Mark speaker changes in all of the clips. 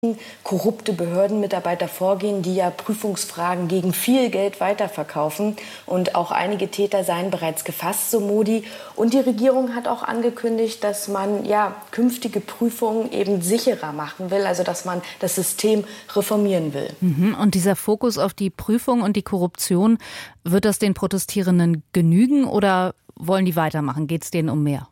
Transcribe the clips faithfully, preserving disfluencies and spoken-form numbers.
Speaker 1: korrupte Behördenmitarbeiter vorgehen, die ja Prüfungsfragen gegen viel Geld weiterverkaufen. Und auch einige Täter seien bereits gefasst, so Modi. Und die Regierung hat auch angekündigt, dass man ja künftige Prüfungen eben sicherer machen will, also dass man das System reformieren will.
Speaker 2: Mhm. Und dieser Fokus auf die Prüfung und die Korruption, wird das den Protestierenden genügen oder wollen die weitermachen? Geht es denen um mehr?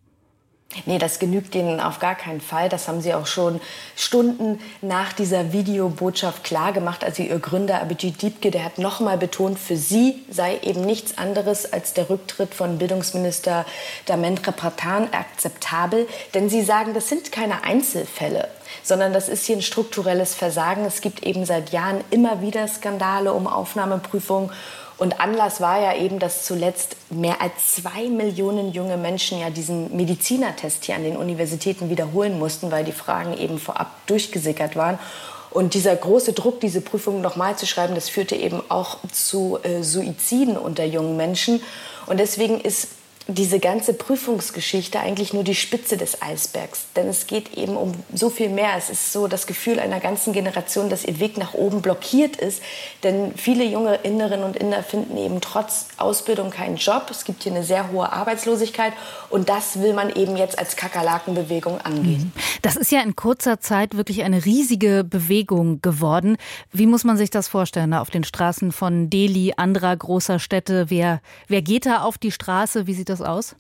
Speaker 1: Nee, das genügt denen auf gar keinen Fall. Das haben sie auch schon Stunden nach dieser Videobotschaft klargemacht. Also ihr Gründer Abhijit Deepke, der hat noch mal betont, für sie sei eben nichts anderes als der Rücktritt von Bildungsminister Dharmendra Pradhan akzeptabel. Denn sie sagen, das sind keine Einzelfälle, sondern das ist hier ein strukturelles Versagen. Es gibt eben seit Jahren immer wieder Skandale um Aufnahmeprüfungen. Und Anlass war ja eben, dass zuletzt mehr als zwei Millionen junge Menschen ja diesen Medizinertest hier an den Universitäten wiederholen mussten, weil die Fragen eben vorab durchgesickert waren. Und dieser große Druck, diese Prüfungen nochmal zu schreiben, das führte eben auch zu äh, Suiziden unter jungen Menschen. Und deswegen ist diese ganze Prüfungsgeschichte eigentlich nur die Spitze des Eisbergs. Denn es geht eben um so viel mehr. Es ist so das Gefühl einer ganzen Generation, dass ihr Weg nach oben blockiert ist. Denn viele junge Innerinnen und Inder finden eben trotz Ausbildung keinen Job. Es gibt hier eine sehr hohe Arbeitslosigkeit. Und das will man eben jetzt als Kakerlakenbewegung angehen.
Speaker 2: Das ist ja in kurzer Zeit wirklich eine riesige Bewegung geworden. Wie muss man sich das vorstellen, da auf den Straßen von Delhi, anderer großer Städte? Wer, wer geht da auf die Straße? Wie sieht das aus?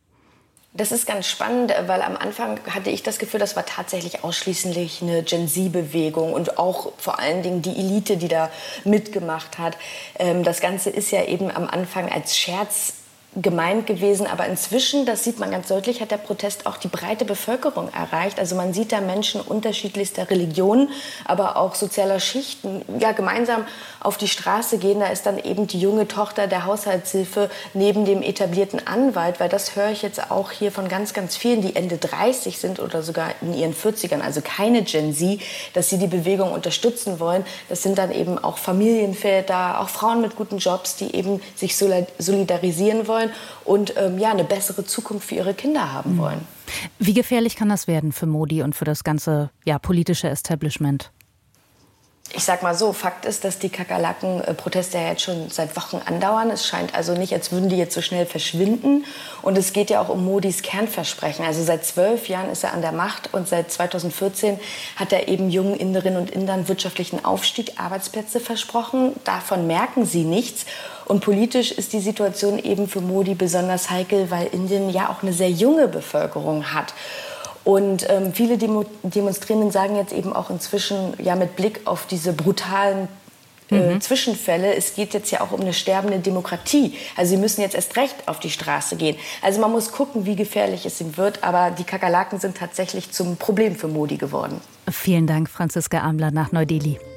Speaker 1: Das ist ganz spannend, weil am Anfang hatte ich das Gefühl, das war tatsächlich ausschließlich eine Gen-Z-Bewegung und auch vor allen Dingen die Elite, die da mitgemacht hat. Das Ganze ist ja eben am Anfang als Scherz gemeint gewesen, aber inzwischen, das sieht man ganz deutlich, hat der Protest auch die breite Bevölkerung erreicht. Also man sieht da Menschen unterschiedlichster Religionen, aber auch sozialer Schichten, ja, gemeinsam auf die Straße gehen. Da ist dann eben die junge Tochter der Haushaltshilfe neben dem etablierten Anwalt, weil das höre ich jetzt auch hier von ganz, ganz vielen, die Ende dreißig sind oder sogar in ihren vierzigern, also keine Gen Z, dass sie die Bewegung unterstützen wollen. Das sind dann eben auch Familienväter, auch Frauen mit guten Jobs, die eben sich solidarisieren wollen und ähm, ja, eine bessere Zukunft für ihre Kinder haben wollen.
Speaker 2: Wie gefährlich kann das werden für Modi und für das ganze ja, politische Establishment?
Speaker 1: Ich sag mal so, Fakt ist, dass die Kakerlaken-Proteste ja jetzt schon seit Wochen andauern. Es scheint also nicht, als würden die jetzt so schnell verschwinden. Und es geht ja auch um Modis Kernversprechen. Also seit zwölf Jahren ist er an der Macht und seit zweitausendvierzehn hat er eben jungen Inderinnen und Indern wirtschaftlichen Aufstieg, Arbeitsplätze versprochen. Davon merken sie nichts. Und politisch ist die Situation eben für Modi besonders heikel, weil Indien ja auch eine sehr junge Bevölkerung hat. Und ähm, viele Demo- Demonstrierenden sagen jetzt eben auch inzwischen, ja, mit Blick auf diese brutalen äh, mhm. Zwischenfälle, es geht jetzt ja auch um eine sterbende Demokratie. Also sie müssen jetzt erst recht auf die Straße gehen. Also man muss gucken, wie gefährlich es ihm wird. Aber die Kakerlaken sind tatsächlich zum Problem für Modi geworden.
Speaker 2: Vielen Dank, Franziska Amler nach Neu-Delhi.